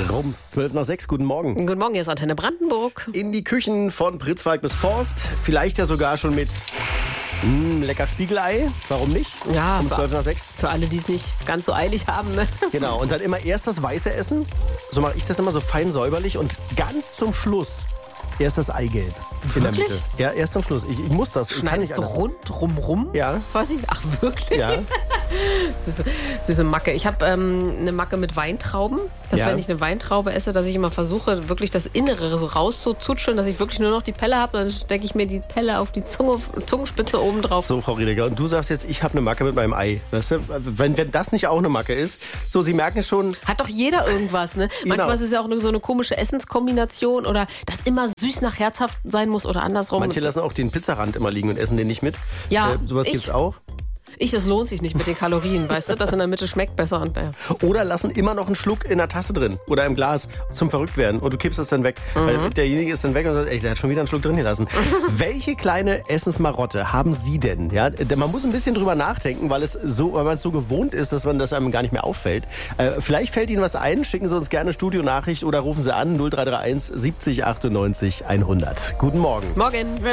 Rums, 12:06, guten Morgen. Guten Morgen, hier ist Antenne Brandenburg. In die Küchen von Pritzwalk bis Forst, vielleicht ja sogar schon mit lecker Spiegelei, warum nicht? Ja, um 12:06. Für alle, die es nicht ganz so eilig haben. Ne? Genau, und dann immer erst das weiße Essen, so mache ich das immer so fein säuberlich und ganz zum Schluss erst das Eigelb in der Wirklich? Mitte. Ja, erst zum Schluss. Ich muss das. Ich kann Schneidest nicht du anders. rundrum rum? Ja. Quasi? Ach, wirklich? Ja. Süße Macke. Ich habe eine Macke mit Weintrauben. Dass Ja. wenn ich eine Weintraube esse, dass ich immer versuche, wirklich das Innere so rauszuzutscheln, dass ich wirklich nur noch die Pelle habe. Dann stecke ich mir die Pelle auf die Zungenspitze oben drauf. So, Frau Riedecker, und du sagst jetzt, ich habe eine Macke mit meinem Ei. Weißt du, wenn das nicht auch eine Macke ist, so, Sie merken es schon. Hat doch jeder irgendwas, ne? Genau. Manchmal ist es ja auch nur so eine komische Essenskombination oder das immer süß nach herzhaft sein muss oder andersrum. Manche lassen auch den Pizzarand immer liegen und essen den nicht mit. Ja, sowas gibt's auch. das lohnt sich nicht mit den Kalorien, weißt du? Das in der Mitte schmeckt besser. Und, Oder lassen immer noch einen Schluck in der Tasse drin oder im Glas zum Verrücktwerden und du kippst es dann weg. Weil derjenige ist dann weg und sagt, ey, der hat schon wieder einen Schluck drin gelassen. Welche kleine Essensmarotte haben Sie denn? Ja, man muss ein bisschen drüber nachdenken, weil man es so gewohnt ist, dass man das einem gar nicht mehr auffällt. Vielleicht fällt Ihnen was ein, schicken Sie uns gerne Studionachricht oder rufen Sie an 0331 70 98 100. Guten Morgen. Morgen.